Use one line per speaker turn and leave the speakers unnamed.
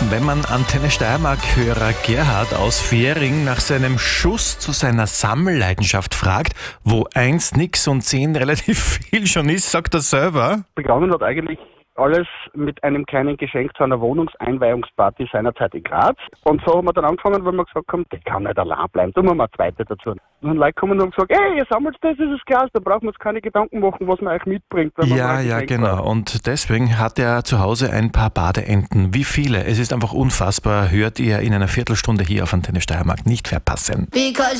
Wenn man Antenne Steiermark-Hörer Gerhard aus Fähring nach seinem Schuss zu seiner Sammelleidenschaft fragt, wo 1 nix und 10 relativ viel schon ist, sagt er selber.
Begonnen hat eigentlich alles mit einem kleinen Geschenk zu einer Wohnungseinweihungsparty seinerzeit in Graz. Und so haben wir dann angefangen, weil wir gesagt haben, das kann nicht allein bleiben, tun wir mal eine zweite dazu. Und dann Leute kommen und haben gesagt, hey, ihr sammelt das, dieses Glas, da brauchen wir uns keine Gedanken machen, was man euch mitbringt.
Ja, genau. Und deswegen hat er zu Hause ein paar Badeenten. Wie viele? Es ist einfach unfassbar. Hört ihr in einer Viertelstunde hier auf Antenne Steiermark. Nicht verpassen.